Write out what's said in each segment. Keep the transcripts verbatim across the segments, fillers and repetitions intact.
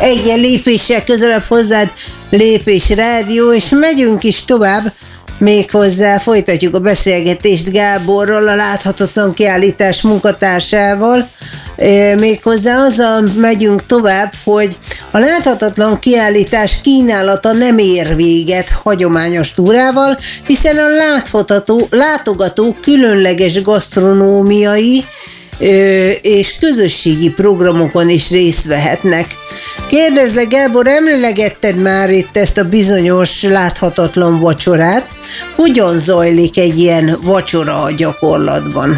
Egyen lépéssel közelebb hozzád Lépés Rádió, és megyünk is tovább, méghozzá folytatjuk a beszélgetést Gáborral, a Láthatatlan Kiállítás munkatársával. Méghozzá azzal megyünk tovább, hogy a Láthatatlan Kiállítás kínálata nem ér véget hagyományos túrával, hiszen a látható, látogatók különleges gasztronómiai és közösségi programokon is részt vehetnek. Kérdezlek, Gábor, emlegetted már itt ezt a bizonyos láthatatlan vacsorát. Hogyan zajlik egy ilyen vacsora a gyakorlatban?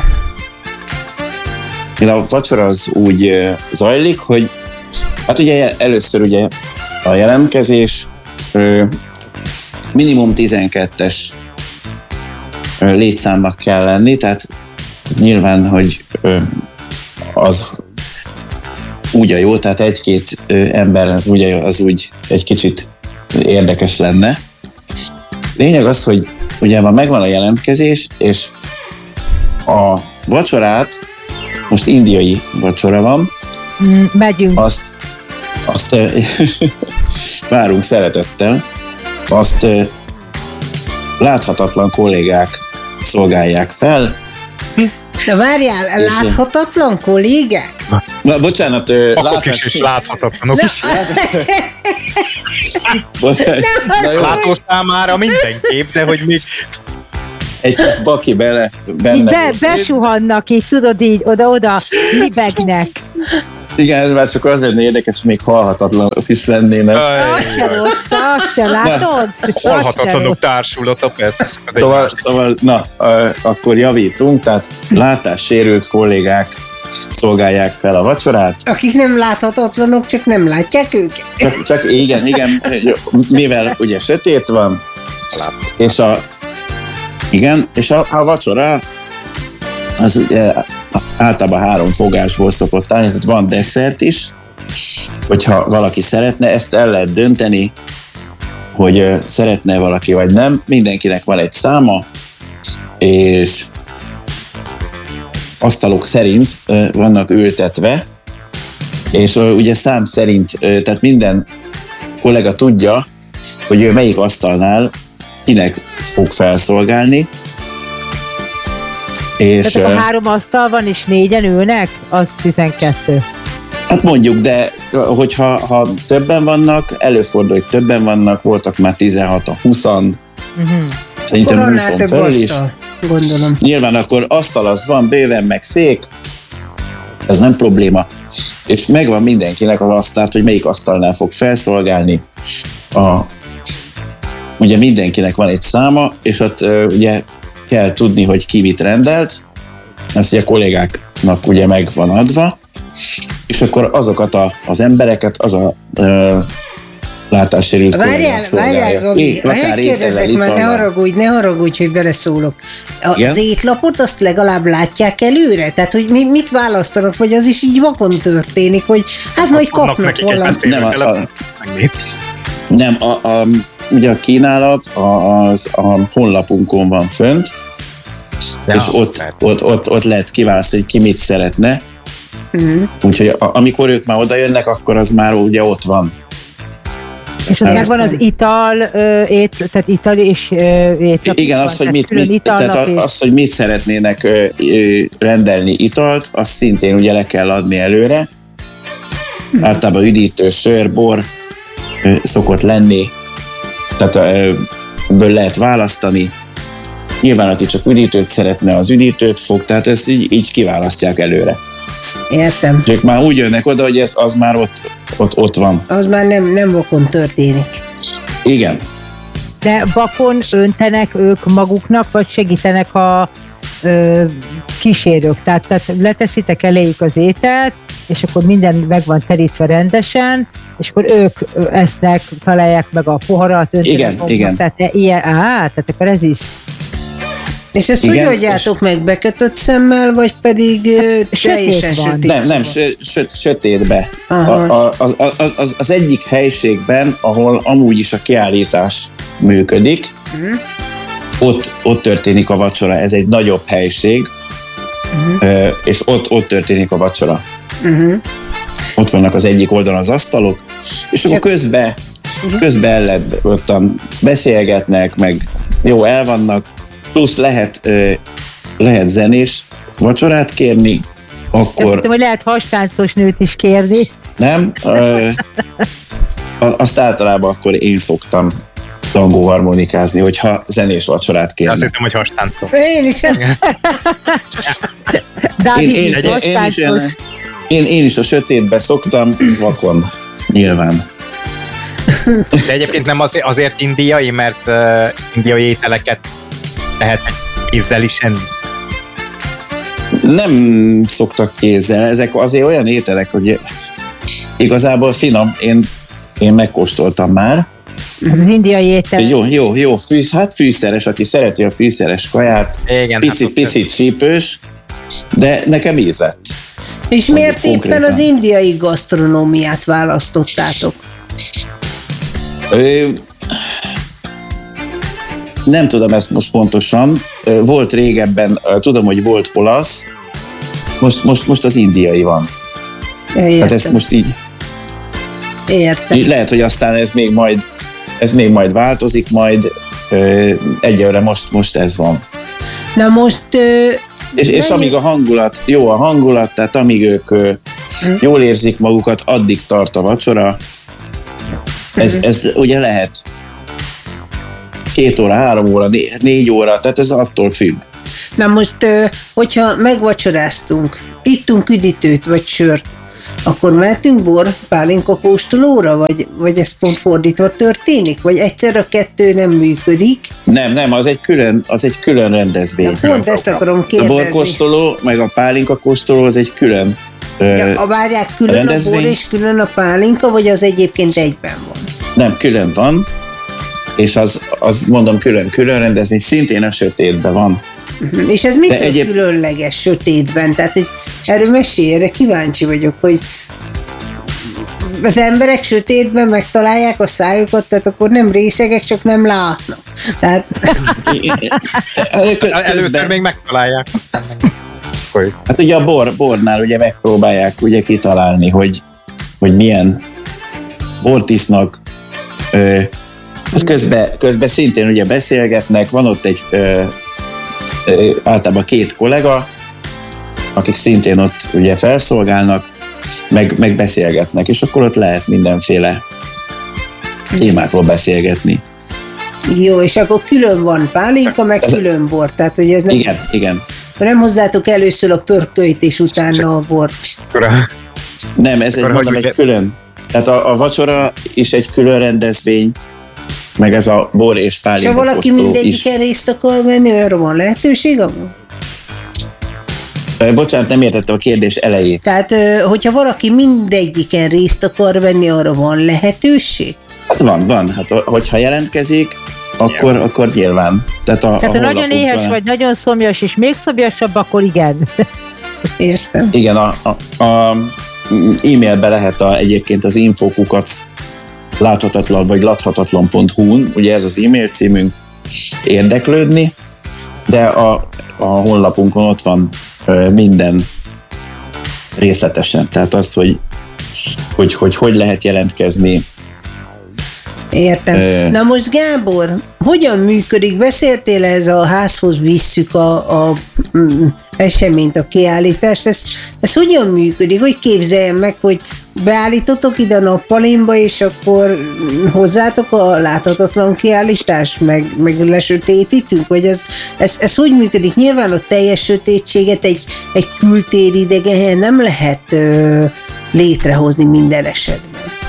A vacsora az úgy zajlik, hogy hát ugye először ugye a jelentkezés minimum tizenkettes létszámnak kell lenni, tehát nyilván, hogy az úgy a jó, tehát egy-két ember ugye az úgy egy kicsit érdekes lenne. Lényeg az, hogy ugye már megvan a jelentkezés, és a vacsorát, most indiai vacsora van. Megyünk. Azt, azt várunk szeretettel. Azt láthatatlan kollégák szolgálják fel. Na várjál, láthatatlan kollégák? Na, bocsánat, Akok láthat... is, is láthatatlanok is. Látó számára mindenképp, de hogy még... Egy kis baki bele, benne. Be, besuhannak így, tudod így, oda-oda libegnek. Igen, ez már csak azért érdekes, még halhatatlanok is lennének. Azt se rossz, azt se látod? Halhatatlanok társulata, persze. Szóval, szóval, na, akkor javítunk, tehát látássérült kollégák szolgálják fel a vacsorát. Akik nem láthatatlanok, csak nem látják őket. Csak, csak igen, igen, mivel ugye sötét van, és a igen, és a, a vacsora az ugye általában három fogásból szokott állni, tehát van desszert is, hogyha valaki szeretne, ezt el lehet dönteni, hogy szeretne valaki vagy nem. Mindenkinek van egy száma, és asztalok szerint vannak ültetve, és ugye szám szerint, tehát minden kollega tudja, hogy ő melyik asztalnál kinek fog felszolgálni. És tehát a három asztal van, és négyen ülnek, az tizenkettő. Hát mondjuk, de hogyha ha többen vannak, előfordul, hogy többen vannak, voltak már tizenhatan, húszan, uh-huh. Szerintem húszon felül is. Gondolom. Nyilván akkor asztal az van, bőven meg szék, ez nem probléma. És megvan mindenkinek az asztalt, hogy melyik asztalnál fog felszolgálni. A, ugye mindenkinek van egy száma, és ott uh, ugye kell tudni, hogy ki mit rendelt, ezt ugye a kollégáknak ugye meg van adva, és akkor azokat a, az embereket, az a uh, látássérült várjál, várjál, Gabi, hogy kérdezek már, ne haragudj, ne haragudj, hogy beleszólok. Az igen? Étlapot azt legalább látják előre? Tehát, hogy mi, mit választanak, vagy az is így vakon történik, hogy hát majd kapnak valamit. Nem, a, a, nem a, a, ugye a kínálat az a honlapunkon van fönt, ja, és ott, ott, ott, ott lehet kiválasztani, hogy ki mit szeretne. Mm. Úgyhogy a, amikor ők már oda jönnek, akkor az már ugye ott van. És az megvan az ital, ét, tehát ital és étlap. Igen, az, hogy mit, mit, tehát az, hogy mit szeretnének rendelni italt, azt szintén ugye le kell adni előre. Hmm. Általában üdítő, sör, bor szokott lenni, tehát ebből lehet választani. Nyilván, aki csak üdítőt szeretne, az üdítőt fog, tehát ezt így, így kiválasztják előre. Értem. Csak már úgy jönnek oda, hogy ez az már ott, ott, ott van. Az már nem, nem vakon történik. Igen. De vakon öntenek ők maguknak, vagy segítenek a ö, kísérők? Tehát, tehát leteszitek eléjük az ételt, és akkor minden meg van terítve rendesen, és akkor ők esznek, találják meg a poharat. Igen, fognak, igen. Tehát, ilyen, á, tehát akkor ez is. És ezt igen, hogy oldjátok meg, bekötött szemmel, vagy pedig hát, teljesen sötét? Nem, nem, söt, sötétbe. A, a, az, az, az egyik helységben, ahol amúgy is a kiállítás működik, uh-huh. ott, ott történik a vacsora. Ez egy nagyobb helység, uh-huh. és ott, ott történik a vacsora. Uh-huh. ott vannak az egyik oldalon az asztalok, és akkor közben, közben el lehet, ottan beszélgetnek, meg jó el vannak, plusz lehet, lehet zenés vacsorát kérni, akkor... Tudom, hogy lehet hastáncos nőt is kérni. Nem? Ö, azt általában akkor én szoktam tangó harmonikázni, hogyha zenés vacsorát Azt kérnek. hittem, hogy hastáncol. Én is. Én, én, én, én, is ilyen, én, én is a sötétbe szoktam, vakon, nyilván. De egyébként nem azért, azért indiai, mert uh, indiai ételeket lehet kézzel is enni. Nem szoktak kézzel, ezek azért olyan ételek, hogy igazából finom, én, én megkóstoltam már. Az indiai étel. Jó, jó, jó, fűsz, hát fűszeres, aki szereti a fűszeres kaját, Igen, picit, hát picit csípős, de nekem ízlett. És miért éppen konkrétan. az indiai gasztronómiát választottátok? Ö, nem tudom ezt most pontosan. Volt régebben, tudom, hogy volt olasz, most, most, most az indiai van. Értem. Hát ezt most így, Értem. így lehet, hogy aztán ez még majd, ez még majd változik, majd ö, egyelőre most, most ez van. Na most... Ö, És, és mennyi- amíg a hangulat, jó a hangulat, tehát amíg ők ö, jól érzik magukat, addig tart a vacsora. Ez, ez ugye lehet két óra, három óra, né, négy óra, tehát ez attól függ. Na most, ö, hogyha megvacsoráztunk, ittunk üdítőt vagy sört, akkor mehetünk bor pálinka kóstolóra, vagy, vagy ez pont fordítva történik? Vagy egyszer a kettő nem működik? Nem, nem, az egy külön, az egy külön rendezvény. Na, pont ezt akarom A kérdezni. borkóstoló, meg a pálinka kóstoló, az egy külön ö, Ja, a várják külön rendezvény. a bor és külön a pálinka, vagy az egyébként egyben van? nem, külön van, és az, az mondom külön-külön rendezvény, szintén a sötétben van. És ez mitől egyéb- különleges sötétben? Tehát, hogy erről mesélj, erre kíváncsi vagyok, hogy az emberek sötétben megtalálják a szájukat, tehát akkor nem részegek, csak nem látnak. Tehát Először Közben, még megtalálják. aztán meg- Hogy hát ugye a bor, bornál ugye megpróbálják ugye kitalálni, hogy, hogy milyen bort isznak. Ö, közben, közben szintén ugye beszélgetnek, van ott egy ö, ö, általában két kollega, akik szintén ott ugye felszolgálnak, meg, meg beszélgetnek, és akkor ott lehet mindenféle témákról beszélgetni. jó, és akkor külön van pálinka, meg Ez- külön bor. Tehát, hogy ez nem, Igen, igen. nem hozzátok először a pörkölyt, és utána a bort. akkor a- Nem, ez egy, Akkor mondom, hogy egy ugye- külön. Tehát a, a vacsora is egy külön rendezvény, meg ez a bor és És pálinka ha valaki kóstoló is. mindegyiken részt akar venni, arra van lehetőség amúgy? Ö, Bocsánat, nem értettem a kérdés elejét. Tehát, ö, hogyha valaki mindegyiken részt akar venni, arra van lehetőség? Hát van, van. Hát hogyha jelentkezik, akkor, akkor nyilván. Tehát a, Tehát, a ha nagyon honlapunkon- éhes vagy, nagyon szomjas, és még szomjasabb, akkor igen. Értem. Igen, a, a, a e-mailbe lehet a, egyébként az infokukat láthatatlan vagy láthatatlan pont hu-n, ugye ez az e-mail címünk, érdeklődni, de a, a honlapunkon ott van ö, minden részletesen. Tehát az, hogy hogy, hogy hogy lehet jelentkezni. Értem. Ö. Na most Gábor, hogyan működik? Beszéltél ez a házhoz visszük a, a mm, eseményt, a kiállítást. Ez, ez hogyan működik? Hogy képzeljem meg, hogy beállítotok ide a nappalimba, és akkor hozzátok a láthatatlan kiállítást, meg, meg lesötétítünk? Vagy ez, ez, ez hogy működik? Nyilván a teljes sötétséget egy, egy kültéri idegen nem lehet ö, létrehozni minden esetben.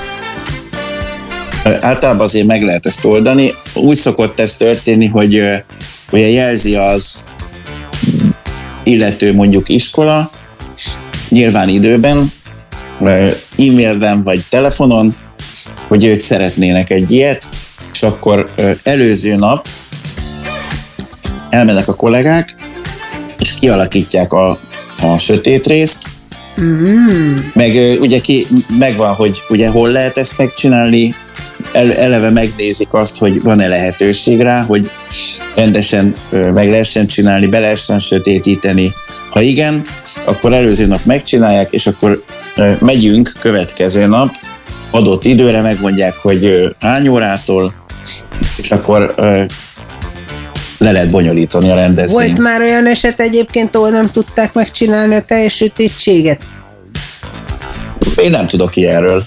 Általában azért meg lehet ezt oldani. Úgy szokott ez történni, hogy, hogy jelzi az illető mondjuk iskola, nyilván időben, e-mailben vagy telefonon, hogy ők szeretnének egy ilyet, és akkor előző nap elmennek a kollégák, és kialakítják a, a sötét részt, Mm. meg ugye ki, megvan, hogy ugye hol lehet ezt megcsinálni, El, eleve megnézik azt, hogy van-e lehetőség rá, hogy rendesen ö, meg lehessen csinálni, be lehessen sötétíteni. Ha igen, akkor előző nap megcsinálják, és akkor megyünk következő nap, adott időre megmondják, hogy hány órától, és akkor le lehet bonyolítani a rendezvényt. Volt már olyan eset egyébként, ahol nem tudták megcsinálni a teljes sötétséget? Én nem tudok ilyenről.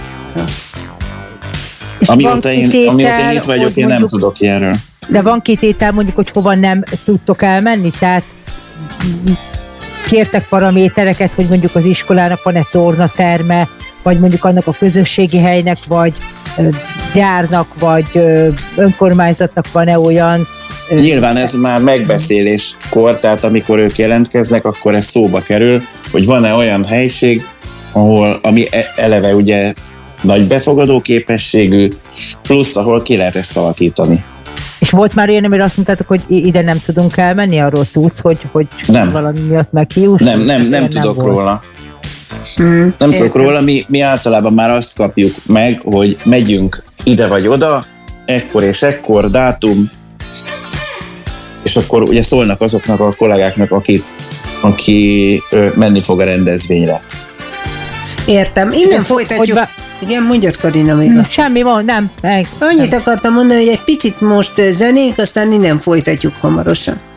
Amióta én, amióta én itt vagyok, én nem tudok ilyenről. De van kitétel mondjuk, hogy hova nem tudtok elmenni? Tehát kértek paramétereket, hogy mondjuk az iskolának van-e tornaterme, vagy mondjuk annak a közösségi helynek, vagy gyárnak, vagy önkormányzatnak van-e olyan. Nyilván ez már megbeszéléskor, tehát amikor ők jelentkeznek, akkor ez szóba kerül, hogy van-e olyan helység, ahol, ami eleve ugye nagy befogadó képességű, plusz ahol ki lehet ezt alakítani. És volt már olyan, amire azt mondtátok, hogy ide nem tudunk elmenni, arról tudsz, hogy, hogy nem. valami miatt meghiús? Nem, nem, nem, nem tudok volt. róla. Hmm, nem tudok róla, mi, mi általában már azt kapjuk meg, hogy megyünk ide vagy oda, ekkor és ekkor, dátum, és akkor ugye szólnak azoknak a kollégáknak, aki, aki ö, menni fog a rendezvényre. Értem. Innen folytatjuk. Ba... Igen, mondjad, Karina, még hmm, a... Semmi van, nem. Meg. Annyit akartam mondani, hogy egy picit most zenénk, aztán innen folytatjuk hamarosan.